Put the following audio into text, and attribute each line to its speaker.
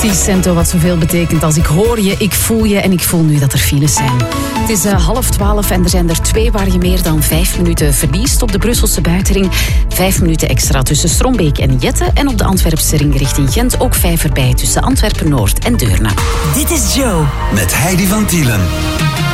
Speaker 1: precies, Cento, wat zoveel betekent als ik hoor je, ik voel je en ik voel nu dat er files zijn. Het is 11:30 en er zijn er 2 waar je meer dan 5 minuten verliest. Op de Brusselse buitenring 5 minuten extra tussen Strombeek en Jette. En op de Antwerpse ring richting Gent ook 5 erbij tussen Antwerpen-Noord en Deurne.
Speaker 2: Dit is Joe.
Speaker 3: Met Heidi van Tielen.